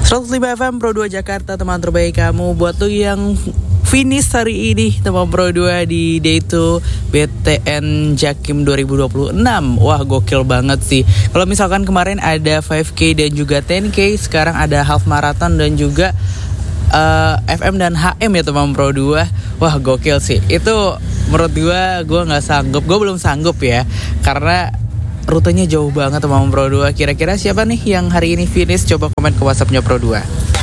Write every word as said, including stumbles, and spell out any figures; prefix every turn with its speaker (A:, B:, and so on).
A: seratus lima F M Pro dua Jakarta, teman terbaik kamu. Buat lu yang finish hari ini teman Pro dua di Day dua B T N Jakim dua ribu dua puluh enam. Wah, gokil banget sih. Kalau misalkan kemarin ada lima K dan juga sepuluh K, sekarang ada half marathon dan juga uh, F M dan H M ya teman Pro dua. Wah, gokil sih. Itu menurut gue, gue gak sanggup. Gue belum sanggup ya, karena rutenya jauh banget teman Pro dua. Kira-kira siapa nih yang hari ini finish? Coba komen ke WhatsAppnya Pro dua.